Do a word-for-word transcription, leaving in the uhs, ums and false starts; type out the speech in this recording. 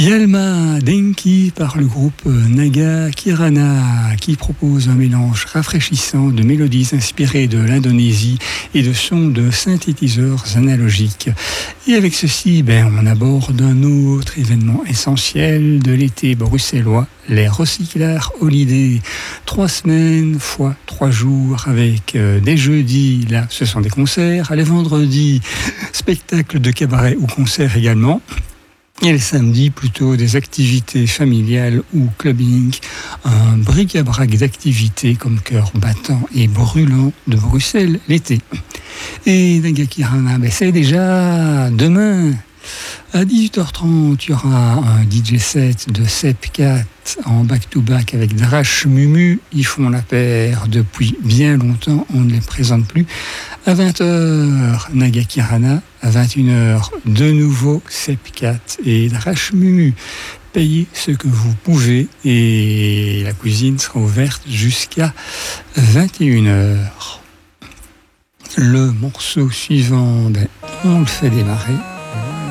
Yalma Denki par le groupe Naga Kirana qui propose un mélange rafraîchissant de mélodies inspirées de l'Indonésie et de sons de synthétiseurs analogiques. Et avec ceci, ben, on aborde un autre événement essentiel de l'été bruxellois, les Recyclers Holiday. Trois semaines fois trois jours avec euh, des jeudis, là ce sont des concerts, les vendredis, spectacles de cabaret ou concerts également. Et le samedi, plutôt des activités familiales ou clubbing, un bric-à-brac d'activités comme cœur battant et brûlant de Bruxelles l'été. Et Naga Kirana, ben c'est déjà demain. À dix-huit heures trente, il y aura un D J set de Sepcat en back-to-back avec Drash Mumu. Ils font la paire depuis bien longtemps, on ne les présente plus. À vingt heures, Naga Kirana. À vingt et une heures, de nouveau Sepcat et Drash Mumu. Payez ce que vous pouvez et la cuisine sera ouverte jusqu'à vingt et une heures. Le morceau suivant, ben, on le fait démarrer.